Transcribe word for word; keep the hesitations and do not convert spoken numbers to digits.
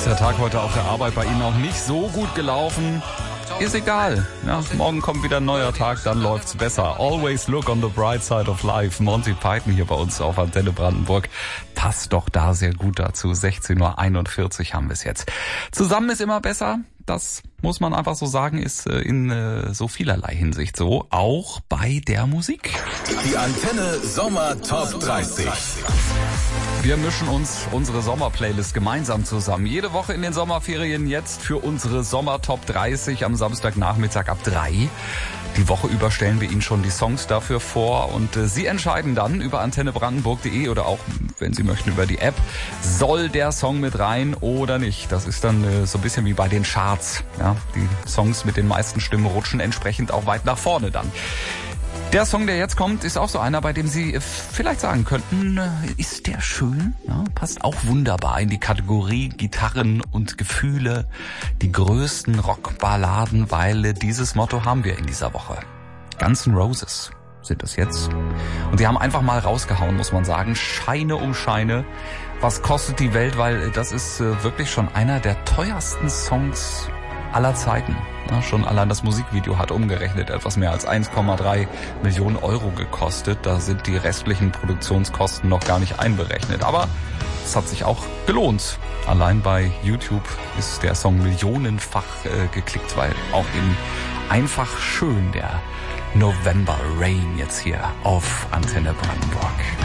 Ist der Tag heute auf der Arbeit bei Ihnen auch nicht so gut gelaufen? Ist egal. Ja, morgen kommt wieder ein neuer Tag, dann läuft's besser. Always look on the bright side of life. Monty Python hier bei uns auf Antenne Brandenburg. Passt doch da sehr gut dazu. sechzehn Uhr einundvierzig haben wir es jetzt. Zusammen ist immer besser. Das muss man einfach so sagen, ist in so vielerlei Hinsicht so. Auch bei der Musik. Die Antenne Sommer Top dreißig. Wir mischen uns unsere Sommerplaylist gemeinsam zusammen. Jede Woche in den Sommerferien jetzt für unsere Sommer Top dreißig am Samstagnachmittag ab drei. Die Woche über stellen wir Ihnen schon die Songs dafür vor und äh, Sie entscheiden dann über antenne brandenburg punkt de oder auch, wenn Sie möchten, über die App, soll der Song mit rein oder nicht. Das ist dann äh, so ein bisschen wie bei den Charts. Ja? Die Songs mit den meisten Stimmen rutschen entsprechend auch weit nach vorne dann. Der Song, der jetzt kommt, ist auch so einer, bei dem Sie vielleicht sagen könnten, ist der schön? Ja, passt auch wunderbar in die Kategorie Gitarren und Gefühle, die größten Rockballaden, weil dieses Motto haben wir in dieser Woche. Guns N' Roses sind es jetzt. Und die haben einfach mal rausgehauen, muss man sagen, Scheine um Scheine. Was kostet die Welt? Weil das ist wirklich schon einer der teuersten Songs aller Zeiten. Ja, schon allein das Musikvideo hat umgerechnet etwas mehr als eins Komma drei Millionen Euro gekostet. Da sind die restlichen Produktionskosten noch gar nicht einberechnet. Aber es hat sich auch gelohnt. Allein bei YouTube ist der Song millionenfach äh, geklickt, weil auch eben einfach schön der November Rain jetzt hier auf Antenne Brandenburg.